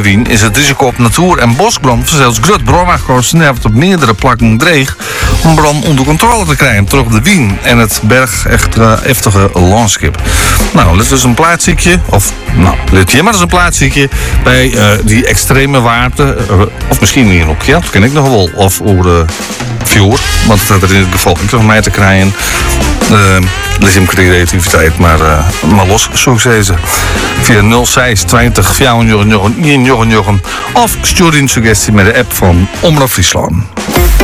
Wien is het risico op natuur- en bosbrand zelfs groot. Brandweerkorpsen hebben op meerdere plekken dreig om brand onder controle te krijgen. Terug op de Wien en het heftige landschap. Nou, dit is een plaatsziekje, of nou, dit hier maar eens een plaatsziekje bij die extreme warmte, of misschien hier ook, ja, dat ken ik nog wel, of over de fjord, want dat er in het geval ik nog mij te krijgen. Dus in creativiteit, maar los, zo zeggen. Via 06 20 4 of stuur een suggestie met de app van Omroep Friesland.